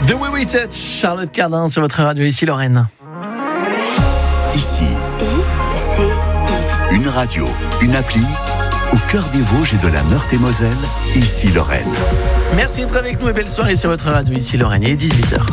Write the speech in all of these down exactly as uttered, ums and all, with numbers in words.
The Way We Touch, Charlotte Cardin sur votre radio, ici Lorraine. Ici, I C I. une radio, une appli, au cœur des Vosges et de la Meurthe-et-Moselle, ici Lorraine. Merci d'être avec nous et belle soirée sur votre radio, ici Lorraine, il est dix-huit heures.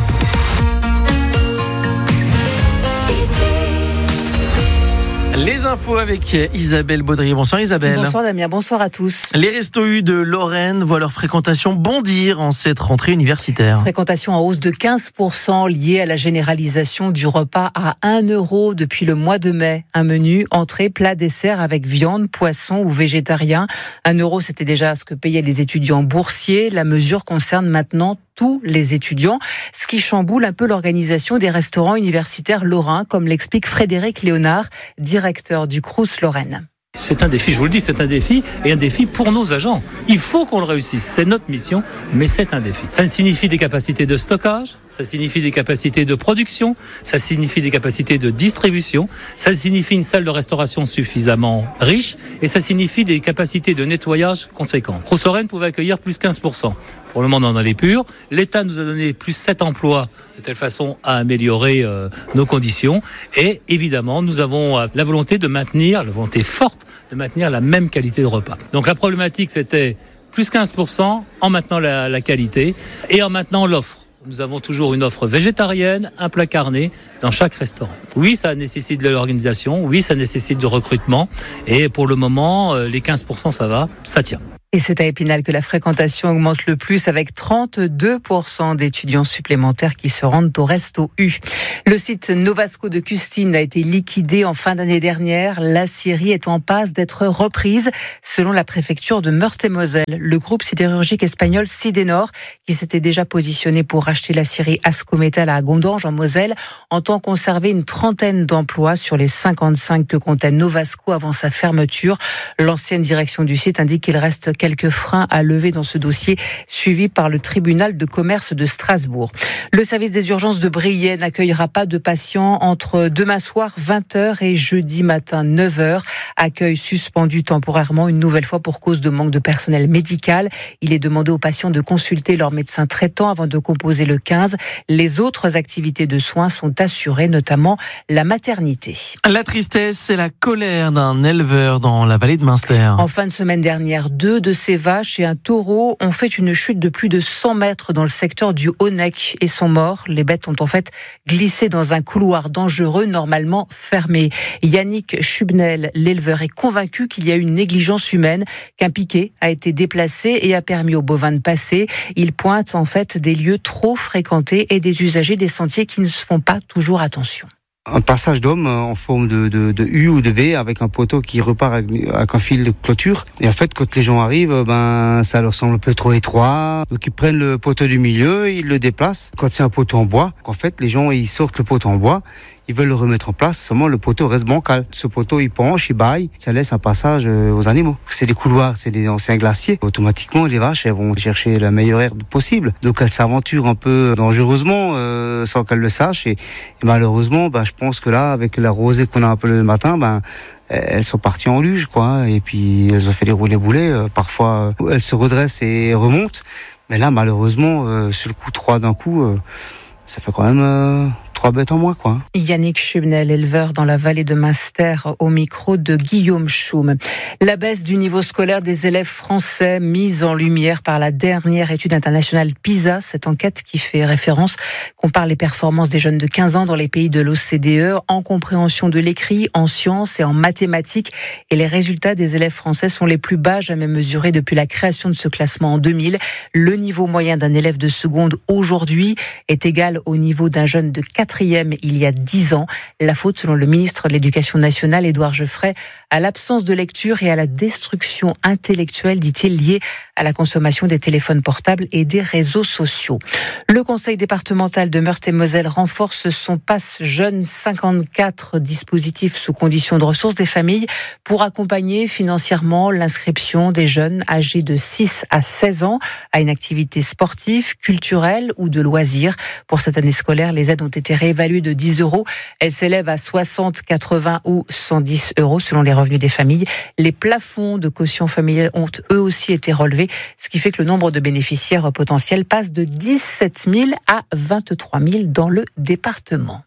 Les infos avec Isabelle Baudry. Bonsoir Isabelle. Bonsoir Damien, bonsoir à tous. Les Restos U de Lorraine voient leur fréquentation bondir en cette rentrée universitaire. Fréquentation en hausse de quinze pour cent liée à la généralisation du repas à un euro depuis le mois de mai. Un menu, entrée, plat, dessert avec viande, poisson ou végétarien. un euro, c'était déjà ce que payaient les étudiants boursiers. La mesure concerne maintenant tous les étudiants, ce qui chamboule un peu l'organisation des restaurants universitaires lorrains, comme l'explique Frédéric Léonard, directeur du Crous Lorraine. C'est un défi, je vous le dis, c'est un défi et un défi pour nos agents. Il faut qu'on le réussisse, c'est notre mission, mais c'est un défi. Ça signifie des capacités de stockage, ça signifie des capacités de production, ça signifie des capacités de distribution, ça signifie une salle de restauration suffisamment riche et ça signifie des capacités de nettoyage conséquentes. Crous Lorraine pouvait accueillir plus quinze pour cent. Pour le moment, on en est pur. L'État nous a donné plus sept emplois de telle façon à améliorer euh, nos conditions. Et évidemment, nous avons euh, la volonté de maintenir, la volonté forte de maintenir la même qualité de repas. Donc la problématique, c'était plus quinze pour cent en maintenant la, la qualité et en maintenant l'offre. Nous avons toujours une offre végétarienne, un plat carné dans chaque restaurant. Oui, ça nécessite de l'organisation, oui, ça nécessite de recrutement. Et pour le moment, euh, les quinze pour cent, ça va, ça tient. Et c'est à Épinal que la fréquentation augmente le plus avec trente-deux pour cent d'étudiants supplémentaires qui se rendent au Resto U. Le site Novasco de Custine a été liquidé en fin d'année dernière. La scierie est en passe d'être reprise selon la préfecture de Meurthe-et-Moselle. Le groupe sidérurgique espagnol Sidenor, qui s'était déjà positionné pour racheter la scierie Ascométal à Gondange en Moselle, entend conserver une trentaine d'emplois sur les cinquante-cinq que comptait Novasco avant sa fermeture. L'ancienne direction du site indique qu'il reste quelques freins à lever dans ce dossier, suivi par le tribunal de commerce de Strasbourg. Le service des urgences de Briey n'accueillera pas de patients entre demain soir vingt heures et jeudi matin neuf heures. Accueil suspendu temporairement une nouvelle fois pour cause de manque de personnel médical. Il est demandé aux patients de consulter leur médecin traitant avant de composer le quinze. Les autres activités de soins sont assurées, notamment la maternité. La tristesse et la colère d'un éleveur dans la vallée de Münster. En fin de semaine dernière, deux de ces vaches et un taureau ont fait une chute de plus de cent mètres dans le secteur du Haut-Nec et sont morts. Les bêtes ont en fait glissé dans un couloir dangereux, normalement fermé. Yannick Schubnel, l'éleveur, est convaincu qu'il y a eu une négligence humaine, qu'un piquet a été déplacé et a permis aux bovins de passer. Il pointe en fait des lieux trop fréquentés et des usagers des sentiers qui ne se font pas toujours attention. Un passage d'homme en forme de, de, de U ou de V avec un poteau qui repart avec, avec un fil de clôture. Et en fait, quand les gens arrivent, ben ça leur semble un peu trop étroit. Donc ils prennent le poteau du milieu, ils le déplacent. Quand c'est un poteau en bois, en fait, les gens ils sortent le poteau en bois. Ils veulent le remettre en place, seulement le poteau reste bancal. Ce poteau, il penche, il baille, ça laisse un passage aux animaux. C'est des couloirs, c'est des anciens glaciers. Automatiquement, les vaches, elles vont chercher la meilleure air possible. Donc elles s'aventurent un peu dangereusement, euh, sans qu'elles le sachent. Et, et malheureusement, ben, je pense que là, avec la rosée qu'on a un peu le matin, ben, elles sont parties en luge, quoi. Et puis elles ont fait des roulés-boulets. Euh, parfois, euh, elles se redressent et remontent. Mais là, malheureusement, euh, sur le coup, trois d'un coup, euh, ça fait quand même... Euh, trois bêtes en moins, quoi. Yannick Schubnel, éleveur dans la vallée de Münster, au micro de Guillaume Schum. La baisse du niveau scolaire des élèves français, mise en lumière par la dernière étude internationale PISA, cette enquête qui fait référence, compare les performances des jeunes de quinze ans dans les pays de l'O C D E, en compréhension de l'écrit, en sciences et en mathématiques. Et les résultats des élèves français sont les plus bas jamais mesurés depuis la création de ce classement en deux mille. Le niveau moyen d'un élève de seconde aujourd'hui est égal au niveau d'un jeune de quatrième il y a dix ans. La faute, selon le ministre de l'Éducation nationale, Édouard Geoffrey, à l'absence de lecture et à la destruction intellectuelle, dit-il, liée à la consommation des téléphones portables et des réseaux sociaux. Le conseil départemental de Meurthe-et-Moselle renforce son pass jeune, cinquante-quatre dispositifs sous conditions de ressources des familles pour accompagner financièrement l'inscription des jeunes âgés de six à seize ans à une activité sportive, culturelle ou de loisirs. Pour cette année scolaire, les aides ont été réévaluée de dix euros. Elle s'élève à soixante, quatre-vingts ou cent dix euros selon les revenus des familles. Les plafonds de caution familiale ont eux aussi été relevés, ce qui fait que le nombre de bénéficiaires potentiels passe de dix-sept mille à vingt-trois mille dans le département.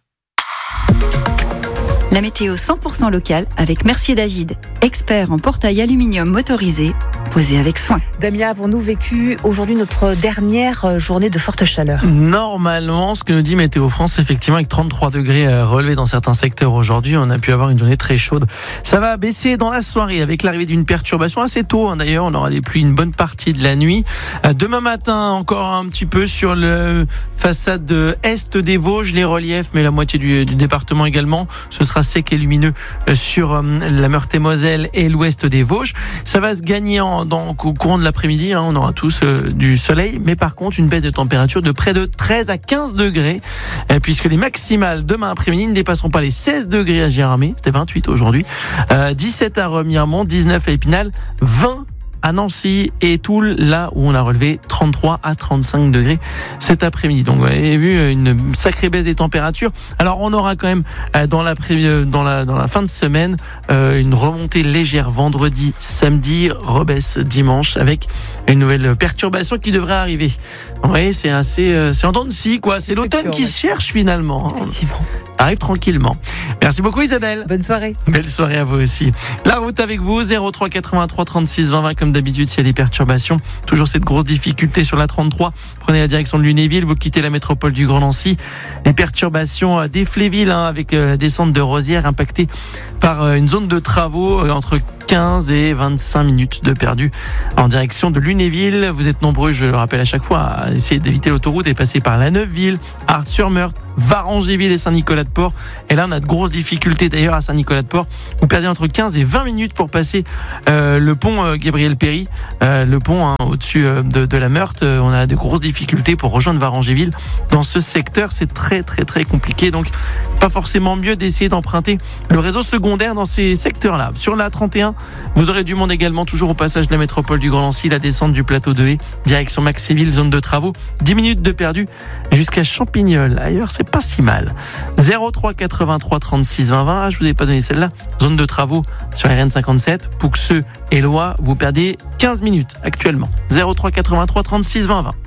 La météo cent pour cent locale avec Mercier David, expert en portail aluminium motorisé, posé avec soin. Damien, avons-nous vécu aujourd'hui notre dernière journée de forte chaleur ? Normalement, ce que nous dit Météo France, effectivement, avec trente-trois degrés relevés dans certains secteurs aujourd'hui, on a pu avoir une journée très chaude. Ça va baisser dans la soirée avec l'arrivée d'une perturbation assez tôt. Hein, d'ailleurs, on aura des pluies une bonne partie de la nuit. Demain matin, encore un petit peu sur le façade est des Vosges, les reliefs, mais la moitié du, du département également. Ce sera sec et lumineux sur la Meurthe-et-Moselle et l'ouest des Vosges. Ça va se gagner en, dans, au courant de l'après-midi. Hein, on aura tous euh, du soleil, mais par contre une baisse de température de près de treize à quinze degrés, euh, puisque les maximales demain après-midi ne dépasseront pas les seize degrés à Gérardmer. C'était vingt-huit aujourd'hui. Euh, dix-sept à Remiremont, dix-neuf à Épinal, vingt à Nancy et Toul, là où on a relevé trente-trois à trente-cinq degrés cet après-midi. Donc vous avez vu une sacrée baisse des températures. Alors on aura quand même dans la, dans la, dans la fin de semaine une remontée légère vendredi, samedi, rebaisse dimanche avec une nouvelle perturbation qui devrait arriver. Oui, c'est assez, c'est en dents de scie, quoi. C'est l'automne qui se cherche finalement. Effectivement. Arrive tranquillement. Merci beaucoup Isabelle. Bonne soirée. Belle soirée à vous aussi. La route avec vous, zéro trois quatre-vingt-trois trente-six vingt vingt comme d'habitude s'il y a des perturbations. Toujours cette grosse difficulté sur la trente-trois. Prenez la direction de Lunéville, vous quittez la métropole du Grand Nancy. Les perturbations des Fléville hein, avec la descente de Rosières impactée par une zone de travaux entre quinze et vingt-cinq minutes de perdu en direction de Lunéville. Vous êtes nombreux, je le rappelle à chaque fois, à essayer d'éviter l'autoroute et passer par la Neuveville, Art-sur-Meurthe, Varangéville et Saint-Nicolas-de-Port. Et là, on a de grosses difficultés d'ailleurs à Saint-Nicolas-de-Port. Vous perdez entre quinze et vingt minutes pour passer euh, le pont euh, Gabriel-Péry, euh, le pont hein, au-dessus euh, de, de la Meurthe. Euh, on a de grosses difficultés pour rejoindre Varangéville. Dans ce secteur, c'est très très très compliqué. Donc, pas forcément mieux d'essayer d'emprunter le réseau secondaire dans ces secteurs-là. Sur la trente et un, vous aurez du monde également, toujours au passage de la métropole du Grand Nancy, la descente du plateau de Haye, direction Maxéville, zone de travaux. dix minutes de perdu jusqu'à Champignol. Ailleurs, c'est pas si mal. zéro trois quatre-vingt-trois trente-six vingt vingt. Ah, je vous ai pas donné celle-là. Zone de travaux sur R N cinquante-sept, Pouxeux et Loire. Vous perdez quinze minutes actuellement. zéro trois quatre-vingt-trois trente-six vingt vingt.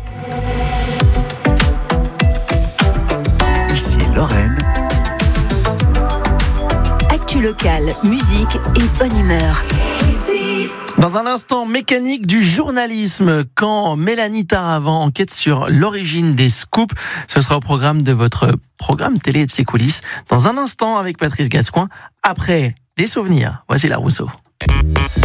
Ici Lorraine. Actu locale, musique et bonne humeur. Dans un instant, mécanique du journalisme, quand Mélanie Taravant enquête sur l'origine des scoops. Ce sera au programme de votre programme télé et de ses coulisses. Dans un instant avec Patrice Gascoin, après des souvenirs. Voici la Rousseau.